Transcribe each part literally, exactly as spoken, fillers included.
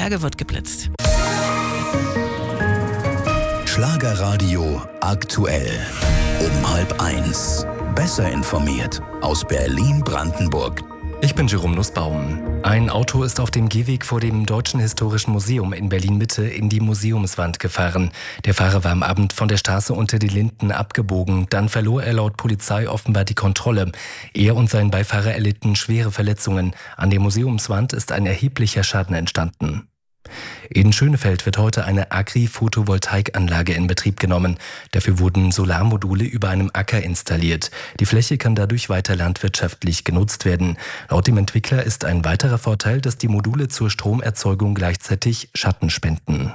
Berge wird geblitzt. Schlagerradio aktuell. Um halb eins. Besser informiert aus Berlin-Brandenburg. Ich bin Jerome Nussbaum. Ein Auto ist auf dem Gehweg vor dem Deutschen Historischen Museum in Berlin-Mitte in die Museumswand gefahren. Der Fahrer war am Abend von der Straße unter die Linden abgebogen. Dann verlor er laut Polizei offenbar die Kontrolle. Er und sein Beifahrer erlitten schwere Verletzungen. An der Museumswand ist ein erheblicher Schaden entstanden. In Schönefeld wird heute eine Agri-Photovoltaikanlage in Betrieb genommen. Dafür wurden Solarmodule über einem Acker installiert. Die Fläche kann dadurch weiter landwirtschaftlich genutzt werden. Laut dem Entwickler ist ein weiterer Vorteil, dass die Module zur Stromerzeugung gleichzeitig Schatten spenden.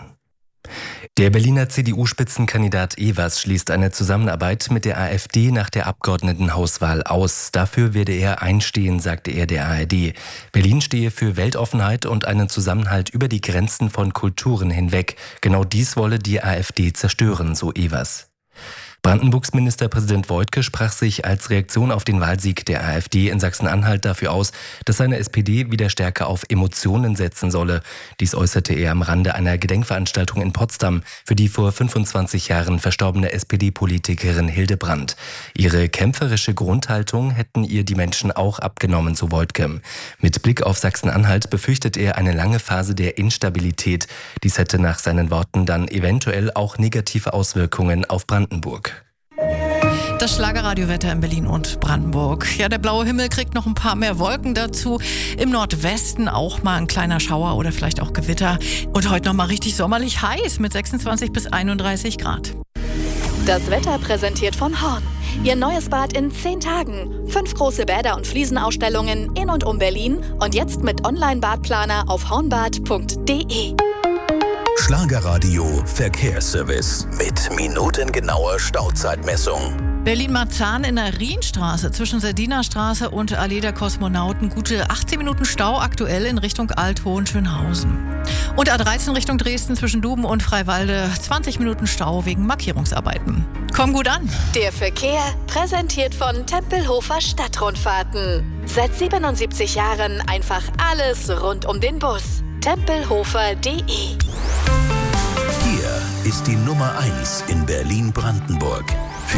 Der Berliner C D U-Spitzenkandidat Evers schließt eine Zusammenarbeit mit der AfD nach der Abgeordnetenhauswahl aus. Dafür werde er einstehen, sagte er der A R D. Berlin stehe für Weltoffenheit und einen Zusammenhalt über die Grenzen von Kulturen hinweg. Genau dies wolle die AfD zerstören, so Evers. Brandenburgs Ministerpräsident Woidke sprach sich als Reaktion auf den Wahlsieg der AfD in Sachsen-Anhalt dafür aus, dass seine S P D wieder stärker auf Emotionen setzen solle. Dies äußerte er am Rande einer Gedenkveranstaltung in Potsdam für die vor fünfundzwanzig Jahren verstorbene S P D-Politikerin Hilde Brandt. Ihre kämpferische Grundhaltung hätten ihr die Menschen auch abgenommen, so Woidke. Mit Blick auf Sachsen-Anhalt befürchtet er eine lange Phase der Instabilität. Dies hätte nach seinen Worten dann eventuell auch negative Auswirkungen auf Brandenburg. Das Schlagerradiowetter in Berlin und Brandenburg. Ja, der blaue Himmel kriegt noch ein paar mehr Wolken dazu. Im Nordwesten auch mal ein kleiner Schauer oder vielleicht auch Gewitter. Und heute noch mal richtig sommerlich heiß mit sechsundzwanzig bis einunddreißig Grad. Das Wetter präsentiert von Horn. Ihr neues Bad in zehn Tagen. Fünf große Bäder und Fliesenausstellungen in und um Berlin. Und jetzt mit Online-Badplaner auf hornbad punkt de. Schlagerradio Verkehrsservice mit minutengenauer Stauzeitmessung. Berlin-Marzahn in der Rienstraße zwischen Sardina-Straße und Allee der Kosmonauten. Gute achtzehn Minuten Stau aktuell in Richtung Alt-Hohenschönhausen. Und A dreizehn Richtung Dresden zwischen Duben und Freiwalde. zwanzig Minuten Stau wegen Markierungsarbeiten. Komm gut an. Der Verkehr präsentiert von Tempelhofer Stadtrundfahrten. Seit siebenundsiebzig Jahren einfach alles rund um den Bus. tempelhofer punkt de. Hier ist die Nummer eins in Berlin-Brandenburg. Für